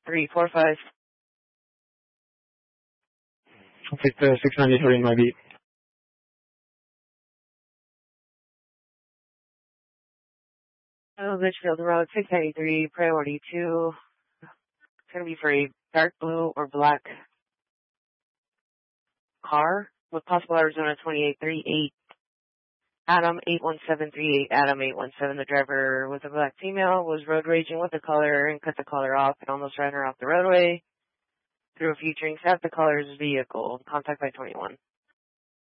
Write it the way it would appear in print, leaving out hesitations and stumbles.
345. Okay, 693 in my beat. Litchfield Road, 693, priority 2. It's going to be for a dark blue or black car with possible Arizona 2838. Adam 81738, Adam 817. The driver was a black female, was road raging with the color and cut the color off and almost ran her off the roadway through a few drinks at the color's vehicle. Contact by 21.